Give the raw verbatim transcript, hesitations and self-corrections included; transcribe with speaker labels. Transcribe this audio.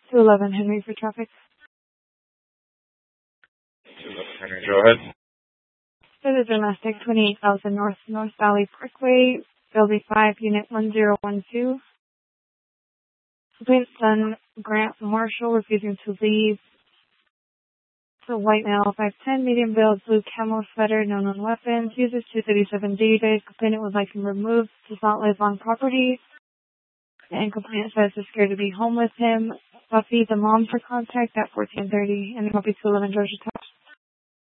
Speaker 1: two eleven Henry for traffic.
Speaker 2: two eleven Henry, go ahead.
Speaker 1: For the domestic, twenty-eight thousand North North Valley Parkway, Building five, Unit one zero one two. Complaint son, Grant Marshall, refusing to leave. For white male, five ten, medium build, blue camel sweater, no known weapons, uses two thirty-seven David. Complainant would like him removed, does not live on property. And complainant says is scared to be home with him. Buffy, the mom, for contact at fourteen thirty, and copy two eleven Georgia Tech.